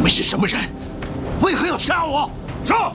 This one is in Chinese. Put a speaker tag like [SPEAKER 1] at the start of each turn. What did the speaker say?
[SPEAKER 1] 们是什么人？为何要杀我？
[SPEAKER 2] 杀！